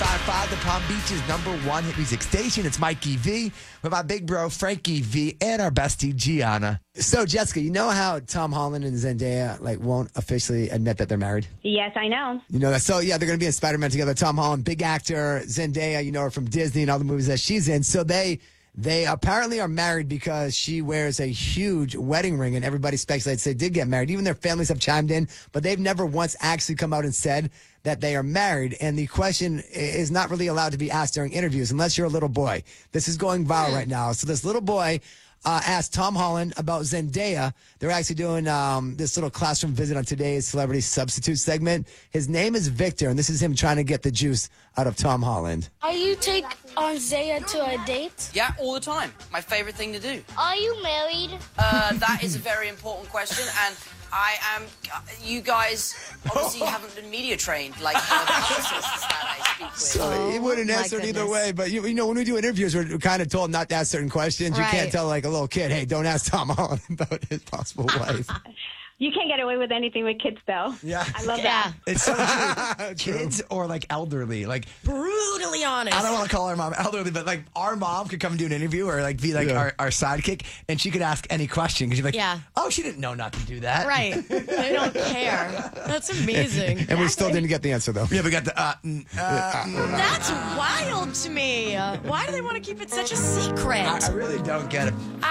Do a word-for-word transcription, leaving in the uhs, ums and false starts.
five five, the Palm Beach's number one hit music station. It's Mikey V with my big bro, Frankie V, and our bestie, Gianna. So, Jessica, you know how Tom Holland and Zendaya like won't officially admit that they're married? Yes, I know. You know that. So, yeah, they're going to be in Spider-Man together. Tom Holland, big actor. Zendaya, you know her from Disney and all the movies that she's in. So they... They apparently are married because she wears a huge wedding ring, and everybody speculates they did get married. Even their families have chimed in, but they've never once actually come out and said that they are married. And the question is not really allowed to be asked during interviews unless you're a little boy. This is going viral right now. So this little boy uh, asked Tom Holland about Zendaya. They're actually doing um, this little classroom visit on today's Celebrity Substitute segment. His name is Victor, and this is him trying to get the juice out of Tom Holland. Are you take on Zaya to a date? Yeah, all the time. My favorite thing to do. Are you married? Uh, that is a very important question, and I am. You guys obviously haven't been media trained like the publicists that I speak with. So he wouldn't my answer it either goodness. way. But, you, you know, when we do interviews, we're kind of told not to ask certain questions. You can't Right. tell, like, a little kid, hey, don't ask Tom Holland about his possible wife. You can't get away with anything with kids, though. Yeah. I love Yeah. that. It's so true. Kids or like elderly. Like, Brutally honest. I don't want to call our mom elderly, but like our mom could come and do an interview or like be like Yeah. our, our sidekick, and she could ask any question because you're like, Yeah. oh, she didn't know not to do that. Right. They don't care. That's amazing. And we still didn't get the answer, though. Yeah, we got the. Uh, mm, uh, mm. That's wild to me. Uh, Why do they want to keep it such a secret? I, I really don't get it.